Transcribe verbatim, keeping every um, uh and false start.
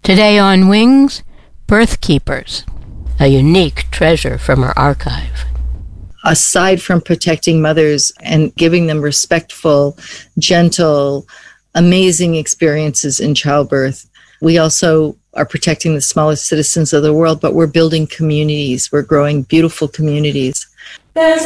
Today on Wings, Birth Keepers, a unique treasure from our archive. Aside from protecting mothers and giving them respectful, gentle, amazing experiences in childbirth, we also are protecting the smallest citizens of the world, but we're building communities. We're growing beautiful communities. There's